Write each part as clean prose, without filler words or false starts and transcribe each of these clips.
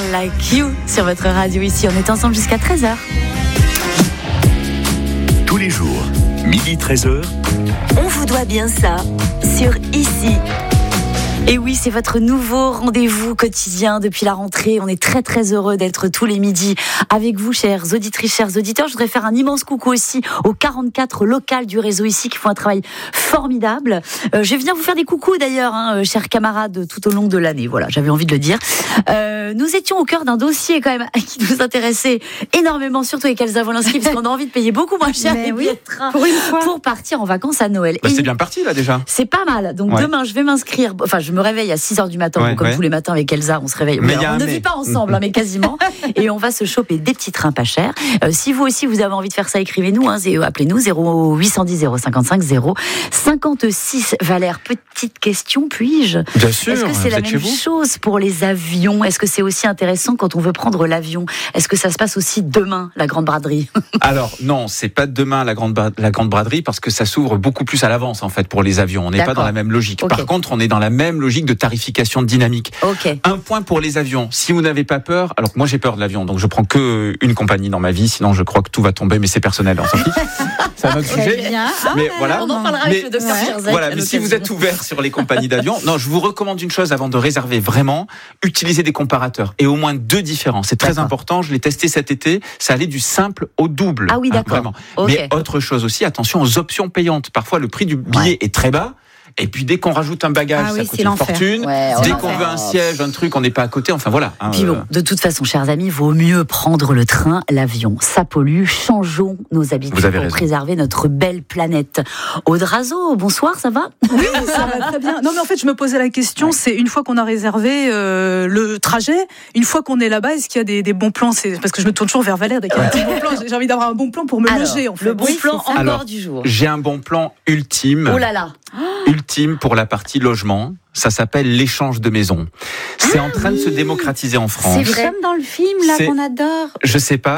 Like You sur votre radio ici. On est ensemble jusqu'à 13h. Tous les jours, midi 13h. On vous doit bien ça sur Ici. Et oui, c'est votre nouveau rendez-vous quotidien depuis la rentrée. On est très très heureux d'être tous les midis avec vous, chères auditrices, chers auditeurs. Je voudrais faire un immense coucou aussi aux 44 locales du réseau ici qui font un travail formidable. Je viens vous faire des coucous d'ailleurs, chers camarades, tout au long de l'année. Voilà, j'avais envie de le dire. Nous étions au cœur d'un dossier quand même qui nous intéressait énormément, surtout avec Elsa Wolinski, parce qu'on a envie de payer beaucoup moins cher les billets de train pour partir en vacances à Noël. C'est bien parti là déjà. C'est pas mal. Donc demain, je vais m'inscrire. Enfin, je me réveille à 6h du matin, comme tous les matins avec Elsa, on se réveille. Mais on ne vit pas ensemble, mais quasiment. Et on va se choper des petits trains pas chers. Si vous aussi, vous avez envie de faire ça, écrivez-nous, appelez-nous 0810 055 056. Valère, petite question, puis-je ? Bien sûr. Est-ce que c'est la même chose pour les avions ? Est-ce que c'est aussi intéressant quand on veut prendre l'avion ? Est-ce que ça se passe aussi demain, la grande braderie ? Alors non, c'est pas demain la grande braderie parce que ça s'ouvre beaucoup plus à l'avance en fait pour les avions. On n'est pas dans la même logique. Okay. Par contre, on est dans la même logique de tarification dynamique. Okay. Un point pour les avions. Si vous n'avez pas peur, alors moi j'ai peur de l'avion, donc je prends que une compagnie dans ma vie. Sinon, je crois que tout va tomber, mais c'est personnel. On s'en fiche. C'est un autre sujet. Mais voilà. On en parlera avec le docteur Cherzek. Voilà, mais si vous êtes ouvert sur les compagnies d'avions, non, je vous recommande une chose avant de réserver vraiment, utilisez des comparateurs et au moins 2 différents. C'est très important. Je l'ai testé cet été. Ça allait du simple au double. Ah oui, d'accord. Vraiment. Okay. Mais autre chose aussi, attention aux options payantes. Parfois, le prix du billet est très bas. Et puis dès qu'on rajoute un bagage, ça coûte une fortune. Dès qu'on veut un siège, un truc, on n'est pas à côté. Enfin voilà. Puis bon, de toute façon, chers amis, vaut mieux prendre le train, l'avion. Ça pollue. Changeons nos habitudes pour préserver notre belle planète. Aude Razo, bonsoir, ça va ? Oui, ça va très bien. Non, mais en fait, je me posais la question. C'est une fois qu'on a réservé le trajet, une fois qu'on est là-bas, est-ce qu'il y a des bons plans ? C'est parce que je me tourne toujours vers Valère dès qu'il y a un bon plan. J'ai envie d'avoir un bon plan pour me loger. En fait. Le bon plan encore du jour. J'ai un bon plan ultime. Oh là là. Ultime pour la partie logement, ça s'appelle l'échange de maisons. C'est en train de se démocratiser en France. C'est vrai. Comme dans le film là qu'on adore. Je sais pas,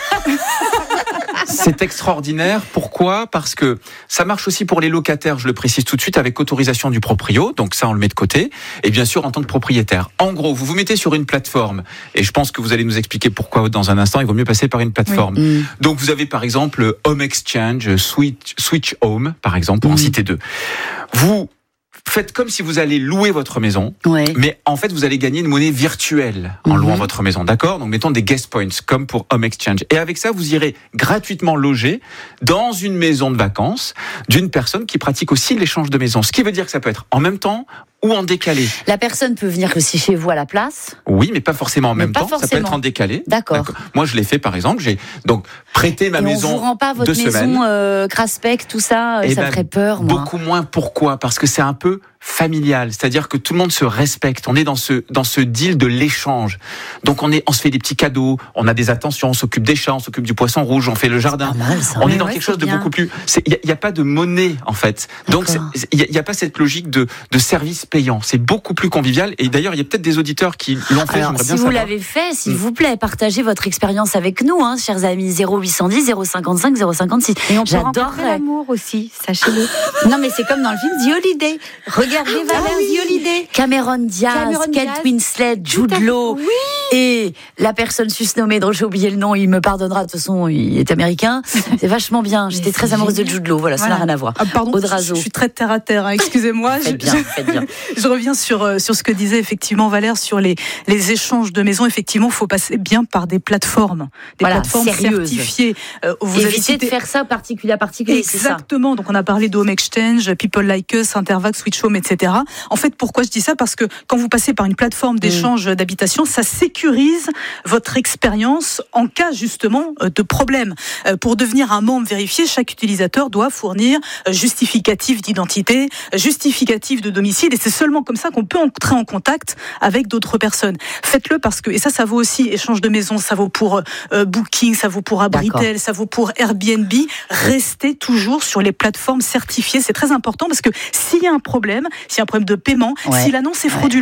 c'est extraordinaire. Pourquoi ? Parce que ça marche aussi pour les locataires, je le précise tout de suite, avec autorisation du proprio, donc ça on le met de côté, et bien sûr en tant que propriétaire. En gros, vous vous mettez sur une plateforme, et je pense que vous allez nous expliquer pourquoi dans un instant, il vaut mieux passer par une plateforme. Oui. Donc vous avez par exemple Home Exchange, Switch Home, par exemple, pour en citer 2. Vous faites comme si vous allez louer votre maison, mais en fait, vous allez gagner une monnaie virtuelle en louant votre maison, d'accord ? Donc, mettons des guest points, comme pour Home Exchange. Et avec ça, vous irez gratuitement loger dans une maison de vacances d'une personne qui pratique aussi l'échange de maisons. Ce qui veut dire que ça peut être en même temps ou en décalé. La personne peut venir aussi chez vous à la place ? Oui, mais pas forcément en même temps. Ça peut être en décalé. D'accord. Moi, je l'ai fait, par exemple. J'ai donc prêté ma maison 2 semaines. On vous rend pas votre maison Craspec, tout ça, ça ferait peur, moi. Beaucoup moins. Pourquoi ? Parce que c'est un peu familial, c'est-à-dire que tout le monde se respecte. On est dans ce deal de l'échange. Donc on se fait des petits cadeaux, on a des attentions, on s'occupe des chats, on s'occupe du poisson rouge, on fait le jardin. Mal, ça. On est dans quelque chose de beaucoup plus. Il y a pas de monnaie en fait. Donc il y a pas cette logique de service payant. C'est beaucoup plus convivial. Et d'ailleurs il y a peut-être des auditeurs qui l'ont fait. Alors, si vous l'avez fait, s'il vous plaît, partagez votre expérience avec nous, chers amis. 0810 055 056. Et on peut rencontrer l'amour aussi, sachez-le. Non mais c'est comme dans le film The Holiday. Regardez Valère The Holiday. Cameron Diaz, Kate Winslet, Jude Law et la personne susnommée dont j'ai oublié le nom, il me pardonnera, de toute façon il est américain. C'est vachement bien. J'étais très amoureuse de Jude Law. Voilà, ça n'a rien à voir. Pardon, je suis très terre à terre, excusez-moi. Faites bien. Je reviens sur ce que disait effectivement Valère sur les échanges de maisons. Effectivement, il faut passer bien par des plateformes plateformes sérieuses. Certifiées. Évitez de faire ça particulier à particulier. Exactement. C'est ça. Donc on a parlé de Home Exchange, People Like Us, Intervac, Switch Home, etc. En fait, pourquoi je dis ça ? Parce que quand vous passez par une plateforme d'échange d'habitation, ça sécurise votre expérience en cas justement de problème. Pour devenir un membre vérifié, chaque utilisateur doit fournir justificatif d'identité, justificatif de domicile, et c'est seulement comme ça qu'on peut entrer en contact avec d'autres personnes. Faites-le parce que, et ça vaut aussi échange de maison, ça vaut pour Booking, ça vaut pour Abritel, ça vaut pour Airbnb. Restez toujours sur les plateformes certifiées, c'est très important parce que s'il y a un problème de paiement, si l'annonce est frauduleuse,